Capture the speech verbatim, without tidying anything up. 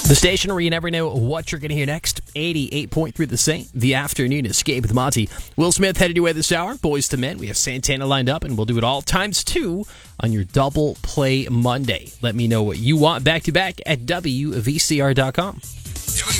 The station where you never know what you're going to hear next. eighty-eight point three The Saint. The Afternoon Escape with Monty. Will Smith headed your way this hour. Boys to Men. We have Santana lined up, and we'll do it all times two on your Double Play Monday. Let me know what you want back to back at W V C R dot com.